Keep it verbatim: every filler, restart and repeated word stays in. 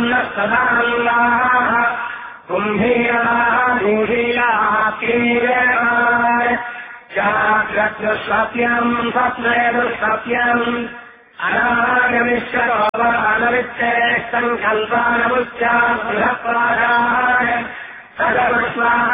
सदाङ्गाः कुम्भीराः जाग्रत्सत्यम् स्वप्नेदुःसत्यम् अनागमिष्यतो वा अनवित्ते सङ्कल्पानमुच्चा बृहत्पादाय सदविश्वाः